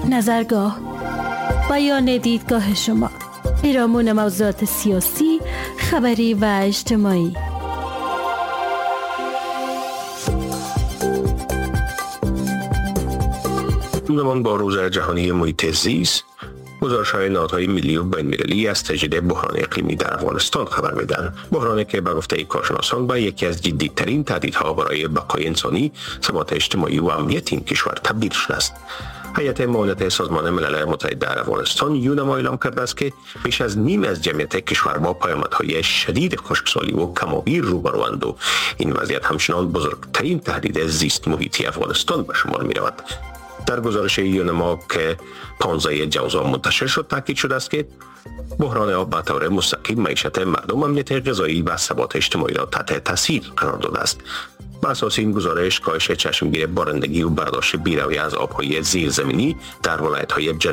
نظرگاه بیان دیدگاه شما، پیرامون موضوعات سیاسی، خبری و اجتماعی. زمان با روز جهانی محیط زیست، گزارش‌های نهادهای ملی و بین‌المللی از تجدید بحران اقلیمی در افغانستان خبر می‌دهند. بحرانی که به گفته کارشناسان به یکی از جدی‌ترین تهدیدها برای بقای انسانی، ثبات اجتماعی و امنیت این کشور تبدیل شده است. هیئت معاونت سازمان ملل متحد در افغانستان یونما اعلام کرده است که بیش از نیم از جمعیت کشور با پیامدهای شدید خشکسالی و کم‌آبی روبروند و این وضعیت همچنان بزرگترین تهدید زیست محیطی افغانستان به شمار می‌رود. در گزارش یونما که 15 جوزا منتشر شد تاکید شده است که بحران آب به طور مستقیم معیشت مردم، امنیت غذایی و ثبات اجتماعی را تحت تاثیر قرار داده است. بر اساس این گزارش، کاهش چشمگیر بارندگی و برداشت بی‌رویه از آب‌های زیرزمینی در ولایت‌های